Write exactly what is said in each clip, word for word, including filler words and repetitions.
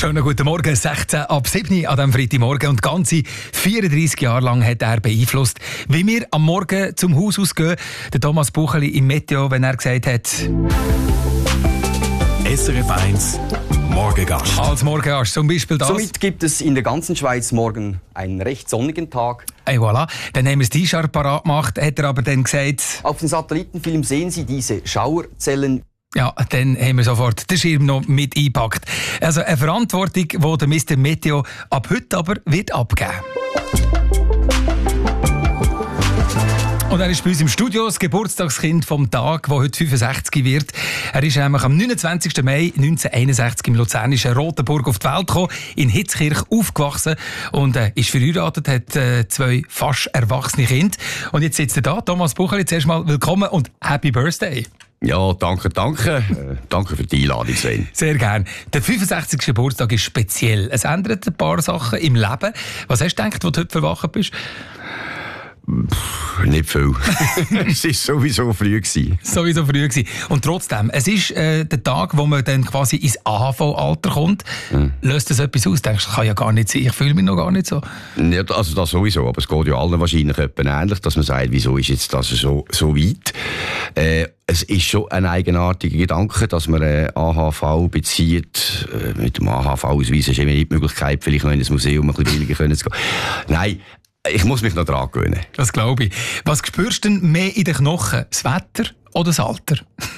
Schönen guten Morgen, sechzehn ab sieben an diesem Freitagmorgen. Und ganze vierunddreissig Jahre lang hat er beeinflusst, wie wir am Morgen zum Haus ausgehen. Der Thomas Bucheli im Meteo, wenn er gesagt hat... S R F eins Morgengast. Als Morgengast zum Beispiel das. Somit gibt es in der ganzen Schweiz morgen einen recht sonnigen Tag. Et voilà. Dann haben wir das T-Shirt parat gemacht, hat er aber dann gesagt... Auf dem Satellitenfilm sehen Sie diese Schauerzellen. Ja, dann haben wir sofort den Schirm noch mit eingepackt. Also eine Verantwortung, die der Mister Meteo ab heute aber wird abgeben. Und er ist bei uns im Studio, das Geburtstagskind vom Tag, das heute fünfundsechzig wird. Er ist nämlich am neunundzwanzigsten Mai neunzehnhunderteinundsechzig im luzernischen Rotenburg auf die Welt gekommen, in Hitzkirch aufgewachsen und äh, ist verheiratet, hat äh, zwei fast erwachsene Kinder. Und jetzt sitzt er da, Thomas Bucheli, zuerst mal willkommen und Happy Birthday. Ja, danke, danke. Äh, danke für die Einladung, Sven. Sehr gerne. Der fünfundsechzigste Geburtstag ist speziell. Es ändert ein paar Sachen im Leben. Was hast du gedacht, als du heute verwacht bist? Pff, nicht viel. Es war sowieso früh gewesen. Sowieso früh gewesen. Und trotzdem, es ist äh, der Tag, wo man dann quasi ins A H V-Alter kommt. Hm. Löst das etwas aus? Denkst du, das kann ja gar nicht sein. Ich fühle mich noch gar nicht so. Ja, also das sowieso. Aber es geht ja allen wahrscheinlich ähnlich, dass man sagt, wieso ist jetzt das so, so weit? Äh, es ist schon ein eigenartiger Gedanke, dass man äh, A H V bezieht. Äh, mit dem A H V-Ausweis ist immer nicht die Möglichkeit, vielleicht noch in ein Museum ein bisschen billiger können zu gehen. Nein. Ich muss mich noch dran gewöhnen. Das glaube ich. Was spürst du denn mehr in den Knochen? Das Wetter oder das Alter?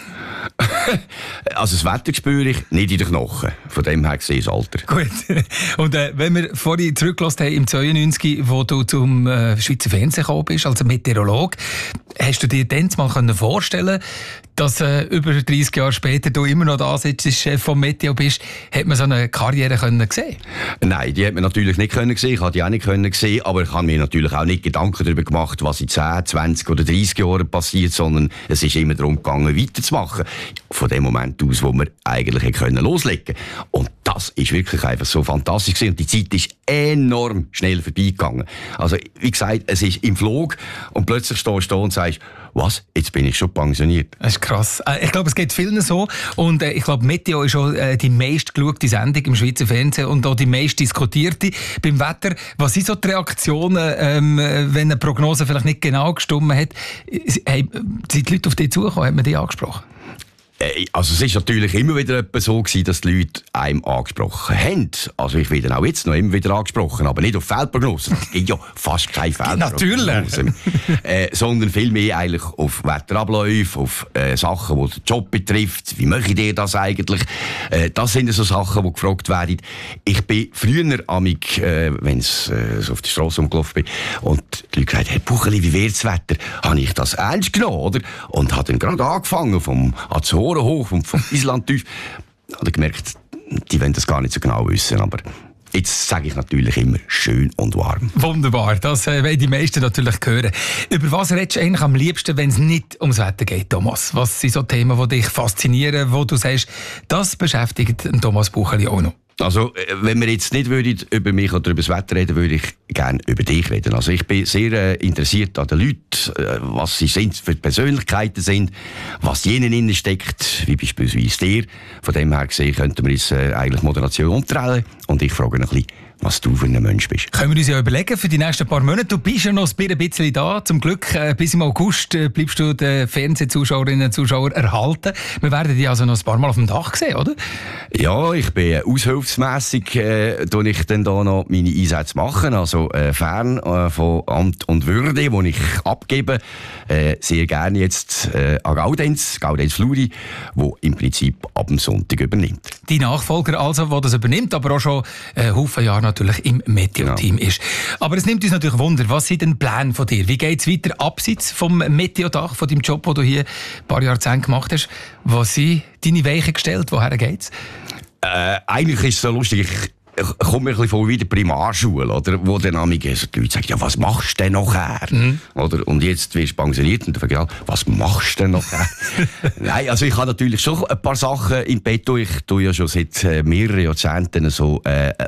Also das Wetter spüre ich nicht in den Knochen. Von dem her gesehen das Alter. Gut. Und äh, wenn wir vorhin zurückgelassen haben, im zweiundneunzig, wo du zum äh, Schweizer Fernsehen gekommen bist, als Meteorolog, hast du dir dann mal können vorstellen, dass äh, über dreissig Jahre später du immer noch da sitzt, Chef vom Meteo bist? Hat man so eine Karriere können sehen? Nein, die hat man natürlich nicht können sehen. Ich habe die auch nicht können sehen, aber ich habe mir natürlich auch nicht Gedanken darüber gemacht, was in zehn, zwanzig oder dreissig Jahren passiert, sondern es ist immer darum gegangen, weiterzumachen. Von dem Moment aus, wo wir eigentlich können loslegen. Und das ist wirklich einfach so fantastisch gewesen. Und die Zeit ist enorm schnell vorbeigegangen. Also, wie gesagt, es ist im Flug und plötzlich stehst du da und sagst, was? Jetzt bin ich schon pensioniert. Das ist krass. Ich glaube, es geht vielen so. Und ich glaube, Meteo ist auch die meistgeschaute Sendung im Schweizer Fernsehen und auch die meist diskutierte beim Wetter. Was sind so die Reaktionen, ähm, wenn eine Prognose vielleicht nicht genau gestimmt hat? Hey, sind die Leute auf dich zugekommen? Hat man die angesprochen? Also es ist natürlich immer wieder so gewesen, dass die Leute einem angesprochen haben. Also ich werde auch jetzt noch immer wieder angesprochen, aber nicht auf Feldprognosen. Es gibt ja fast keine Feldprognosen. äh, sondern vielmehr eigentlich auf Wetterabläufe, auf äh, Sachen, die den Job betrifft. Wie mache ich dir das eigentlich? Äh, das sind so Sachen, die gefragt werden. Ich bin früher amig, äh, wenn es äh, so auf die Straße umgelaufen bin, und die Leute gesagt, Herr Bucheli, wie wird das Wetter? Habe ich das ernst genommen, oder? Und habe dann gerade angefangen vom Azoren hoch und vom Island tief. Ich habe gemerkt, die wollen das gar nicht so genau wissen, aber jetzt sage ich natürlich immer schön und warm. Wunderbar, das äh, wollen die meisten natürlich hören. Über was redest du eigentlich am liebsten, wenn es nicht ums Wetter geht, Thomas? Was sind so Themen, die dich faszinieren, wo du sagst, das beschäftigt Thomas Bucheli auch noch? Also, wenn wir jetzt nicht würden über mich oder über das Wetter reden, würde ich gerne über dich reden. Also, ich bin sehr äh, interessiert an den Leuten, äh, was sie sind, für Persönlichkeiten sind, was in ihnen innen steckt, wie beispielsweise dir. Von dem her gesehen könnten wir uns äh, eigentlich Moderation umdrehen. Und ich frage noch ein bisschen, was du für ein Mensch bist. Können wir uns ja überlegen für die nächsten paar Monate. Du bist ja noch ein bisschen da. Zum Glück, äh, bis im August äh, bleibst du den Fernsehzuschauerinnen und Zuschauern erhalten. Wir werden dich also noch ein paar Mal auf dem Dach sehen, oder? Ja, ich bin äh, aushilfsmässig, äh, tue ich dann da noch meine Einsätze machen. Also äh, fern äh, von Amt und Würde, die ich abgebe. Äh, sehr gerne jetzt äh, an Gaudenz, Gaudenz Fluri, wo im Prinzip ab dem Sonntag übernimmt. Die Nachfolger also, der das übernimmt, aber auch schon äh, Haufen Jahre natürlich im Meteo-Team genau. ist. Aber es nimmt uns natürlich Wunder, was sind denn Pläne von dir? Wie geht es weiter abseits vom Meteo-Dach, von deinem Job, den du hier ein paar Jahrzehnte gemacht hast? Was sind deine Weichen gestellt? Woher geht's? Äh, eigentlich ist es so lustig. Ich Ich komme mir ein bisschen vor wie in der Primarschule, oder? Wo dann manchmal so die Leute sagen, ja, was machst du denn nachher? Mhm. Oder? Und jetzt wirst du pensioniert und dann frage ich, was machst du denn nachher? Nein, also ich habe natürlich schon ein paar Sachen im Petto. Ich tue ja schon seit mehreren Jahrzehnten so äh,